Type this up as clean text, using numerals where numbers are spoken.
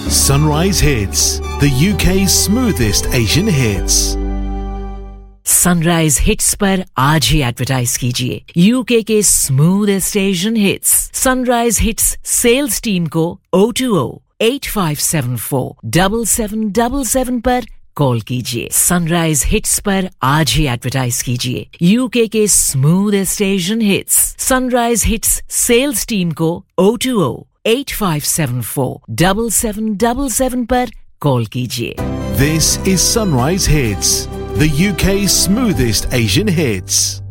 Sunrise Hits, the UK's smoothest Asian hits. Sunrise hits पर आज ही advertise कीजिए UK के smoothest Asian hits sunrise hits sales team को 020-8574-7777 पर कॉल कीजिए सनराइज हिट्स पर आज ही एडवर्टाइज कीजिए यूके के smoothest Asian hits sunrise hits sales team को 020-8574-7777 पर कॉल कीजिए This is Sunrise Hits, the UK's smoothest Asian hits.